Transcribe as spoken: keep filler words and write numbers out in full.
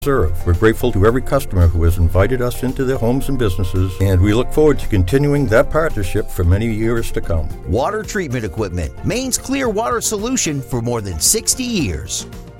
serve. We're grateful to every customer who has invited us into their homes and businesses, and we look forward to continuing that partnership for many years to come. Water treatment equipment, Maine's clear water solution for more than sixty years.